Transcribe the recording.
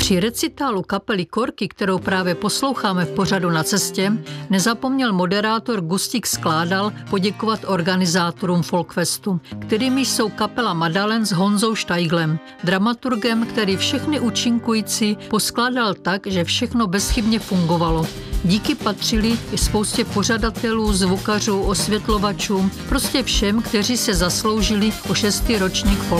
Při recitálu kapely Korky, kterou právě posloucháme v pořadu Na cestě, nezapomněl moderátor Gustík Skládal poděkovat organizátorům Folkfestu, kterými jsou kapela Madalen s Honzou Štajglem, dramaturgem, který všechny účinkující poskládal tak, že všechno bezchybně fungovalo. Díky patřili i spoustě pořadatelů, zvukařů, osvětlovačům, prostě všem, kteří se zasloužili o 6. ročník